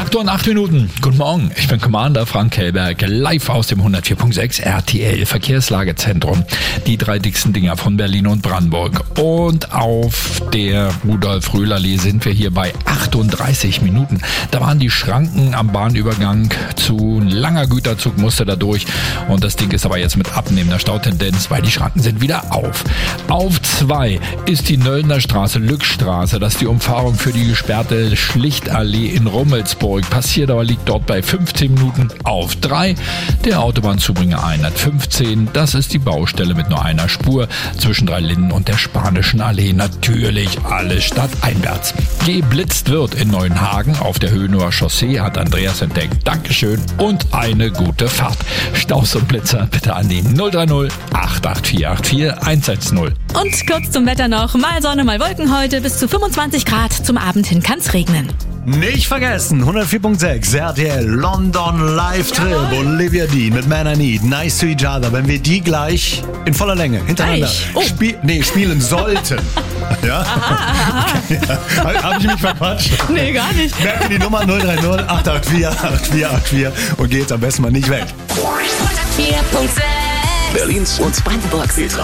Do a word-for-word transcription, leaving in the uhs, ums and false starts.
acht Uhr und acht Minuten. Guten Morgen, ich bin Commander Frank Kellberg, live aus dem hundertvier Komma sechs R T L Verkehrslagezentrum. Die drei dicksten Dinger von Berlin und Brandenburg. Und auf der Rudolf-Röhl-Allee sind wir hier bei achtunddreißig Minuten. Da waren die Schranken am Bahnübergang zu ein langer Güterzug musste da durch. Und das Ding ist aber jetzt mit abnehmender Stautendenz, weil die Schranken sind wieder auf. Auf zwei ist die Nöllner Straße, Lückstraße. Das ist die Umfahrung für die gesperrte Schlichtallee in Rummelsburg. Passiert aber liegt dort bei fünfzehn Minuten. Auf drei der Autobahnzubringer hundertfünfzehn. Das ist die Baustelle mit nur einer Spur zwischen Drei Linden und der Spanischen Allee. Natürlich alles stadteinwärts. Geblitzt wird in Neuenhagen auf der Höhenauer Chaussee, hat Andreas entdeckt. Dankeschön und eine gute Fahrt. Staus und Blitzer bitte an die null drei null acht acht vier acht vier eins eins null. Und kurz zum Wetter noch. Mal Sonne, mal Wolken heute. Bis zu fünfundzwanzig Grad. Zum Abend hin kann's regnen. Nicht vergessen, hundertvier Komma sechs R T L London Live-Trip, Olivia Dean mit Man I Need, Nice to Each Other, wenn wir die gleich in voller Länge hintereinander Oh. spie- nee, spielen sollten. Ja? Aha, aha. Ja. Habe ich mich verquatscht? Nee, gar nicht. Merke die Nummer null drei null acht acht vier acht vier acht vier und geht am besten mal nicht weg. hundertvier Komma sechs Berlins und Brandenburgs.